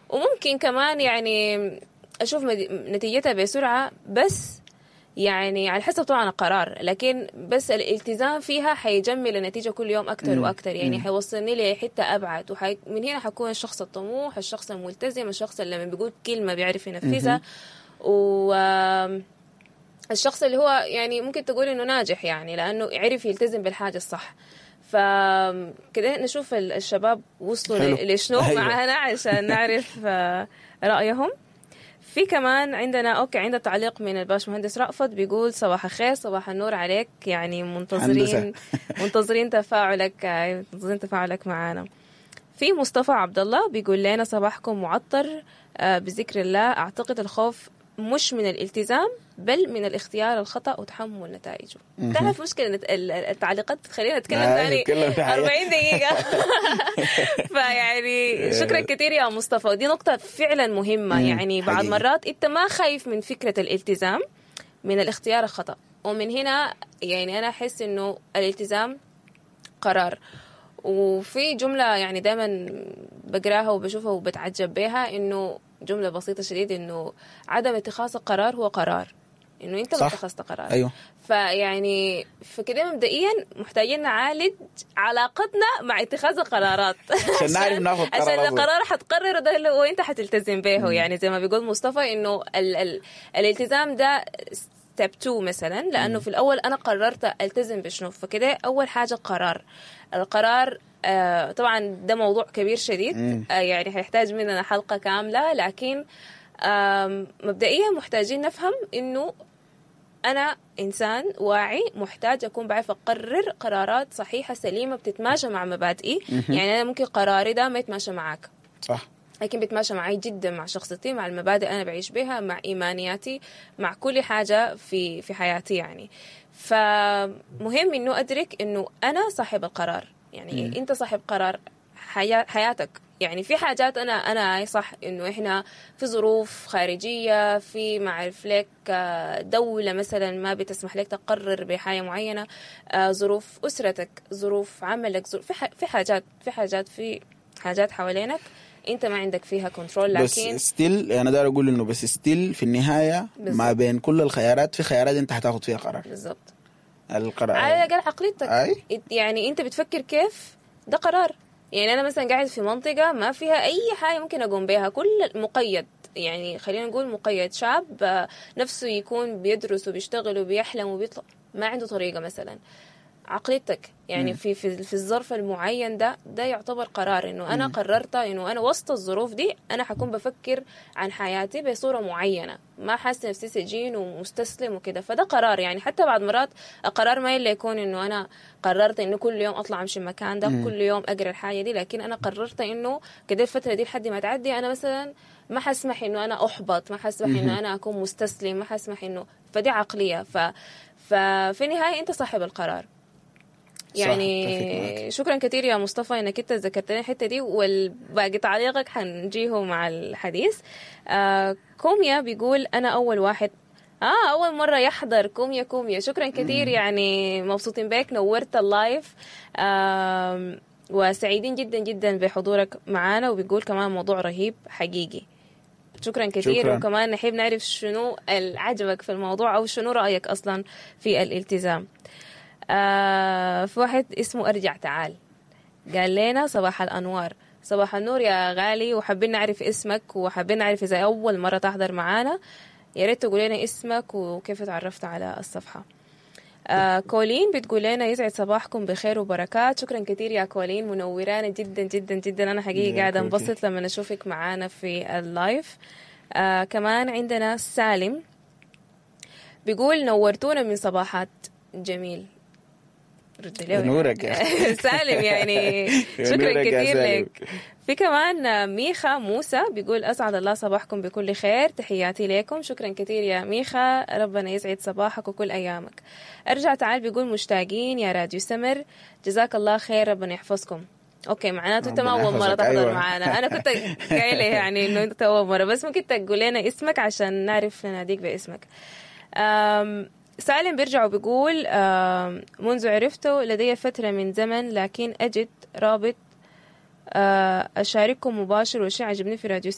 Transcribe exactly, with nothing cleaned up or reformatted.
وممكن كمان يعني أشوف نتيجتها بسرعة، بس يعني على حسب طبعا القرار، لكن بس الالتزام فيها حيجمل النتيجة كل يوم أكتر وأكتر، يعني حيوصلني لحتة أبعد، وحي من هنا حكون الشخص الطموح، الشخص الملتزم، الشخص اللي لما بيقول كلمة بيعرف ينفذها، والشخص اللي هو يعني ممكن تقول إنه ناجح، يعني لأنه عرف يلتزم بالحاجة الصح. فكده نشوف الشباب وصلوا لشنو معنا عشان نعرف رأيهم. في كمان عندنا أوكي عندنا تعليق من الباش مهندس رأفت بيقول صباح الخير، صباح النور عليك، يعني منتظرين منتظرين تفاعلك منتظرين تفاعلك معنا. في مصطفى عبد الله بيقول لنا صباحكم معطر بذكر الله، أعتقد الخوف مش من الالتزام بل من الاختيار الخطأ وتحمل نتائجه. تعرف مشكلة التعليقات تخلينا نتكلم ثاني أربعين دقيقة. فيعني شكرا كثير يا مصطفى، ودي نقطة فعلا مهمة. يعني بعض مرات أنت ما خايف من فكرة الالتزام، من الاختيار الخطأ. ومن هنا يعني أنا أحس إنه الالتزام قرار. وفي جملة يعني دائما بقراها وبشوفها وبتعجب بها، إنه جملة بسيطة شديد، إنه عدم اتخاذ القرار هو قرار، إنه أنت ما اتخذت قرار. أيوه. فيعني فكده مبدئيا محتاجين نعالج علاقتنا مع اتخاذ القرارات عشان نعرف ناخذ قرار، عشان القرار حتقرر ده اللي هو أنت حتلتزم به. يعني زي ما بيقول مصطفى إنه ال ال الالتزام ده ستيب تو مثلا، لأنه في الأول أنا قررت ألتزم بشنو، فكده أول حاجة قرار. القرار آه طبعا ده موضوع كبير شديد، آه يعني هيحتاج مننا حلقة كاملة، لكن آه مبدئيا محتاجين نفهم إنه أنا إنسان واعي، محتاج أكون بعرف أقرر قرارات صحيحة سليمة بتتماشى مع مبادئي. يعني أنا ممكن قراري ده ما يتماشى معاك، صح، لكن بيتماشى معي جدا مع شخصيتي، مع المبادئ أنا بعيش بها، مع إيمانياتي، مع كل حاجة في في حياتي. يعني فمهم إنه أدرك إنه أنا صاحب القرار. يعني م. أنت صاحب قرار حياة حياتك. يعني في حاجات أنا أنا صح إنه إحنا في ظروف خارجية، في معرف لك دولة مثلا ما بتسمح لك تقرر بحاجة معينة، ظروف أسرتك، ظروف عملك، ظروف في في حاجات في حاجات في حاجات حوالينك انت ما عندك فيها كنترول. لكن بس ستيل انا داير اقول انه بس ستيل في النهايه بالزبط. ما بين كل الخيارات في خيارات انت هتاخد فيها قرار. بالضبط. القرار على الاقل عقليتك أي؟ يعني انت بتفكر كيف، ده قرار. يعني انا مثلا قاعد في منطقه ما فيها اي حاجه ممكن اقوم بها، كل مقيد. يعني خلينا نقول مقيد، شاب نفسه يكون بيدرس وبيشتغل وبيحلم وبيطلع، ما عنده طريقه مثلا. عقليتك يعني في في في الظرف المعين ده ده يعتبر قرار، انه انا قررت انه انا وسط الظروف دي انا حكون بفكر عن حياتي بصوره معينه، ما حاسس نفسي سجين ومستسلم وكده، فده قرار. يعني حتى بعض مرات القرار ما الا يكون انه انا قررت انه كل يوم اطلع امشي المكان ده، كل يوم اقرا الحاجه دي، لكن انا قررت انه كده الفتره دي لحد ما تعدي انا مثلا ما حسمح انه انا احبط، ما حسمح انه انا اكون مستسلم، ما حسمح انه، فدي عقليه. ف ففي النهايه انت صاحب القرار. يعني شكرا كثير يا مصطفى انك انت ذكرتني الحته دي، والباقي تعليقك حنجيه مع الحديث. آه كوميا بيقول انا اول واحد اه اول مره يحضر. كوميا كوميا شكرا كثير، يعني مبسوطين بك، نورت اللايف، آه وسعيدين جدا جدا بحضورك معنا. وبيقول كمان موضوع رهيب حقيقي. شكرا كثير. شكرا. وكمان نحب نعرف شنو عجبك في الموضوع او شنو رايك اصلا في الالتزام. آه في واحد اسمه أرجع تعال قال لنا صباح الأنوار. صباح النور يا غالي، وحابين نعرف اسمك، وحابين نعرف إذا أول مرة تحضر معانا يا ريت تقول لنا اسمك وكيف تعرفت على الصفحة. آه كولين بتقول لنا يسعد صباحكم بخير وبركات. شكرا كثير يا كولين، منورانا جدا جدا جدا. أنا حقيقي قاعدة انبسط لما أشوفك معانا في اللايف. آه كمان عندنا سالم بيقول نورتونا من صباحات. جميل، نورك يا سالم، يعني شكرا كثير لك. في كمان ميخا موسى بيقول أسعد الله صباحكم بكل خير، تحياتي لكم. شكرا كثير يا ميخا، ربنا يسعد صباحك وكل أيامك. أرجع تعال بيقول مشتاقين يا راديو سمر، جزاك الله خير، ربنا يحفظكم. اوكي معناته انت ما اول مره تحضر. أيوة. معانا. انا كنت قايله يعني انه انت اول مره، بس ممكن تقول لنا اسمك عشان نعرف نناديك باسمك. أم سالم بيرجع وبيقول منذ عرفته لدي فترة من زمن، لكن أجد رابط أشارككم مباشر، والشيء عجبني في راديو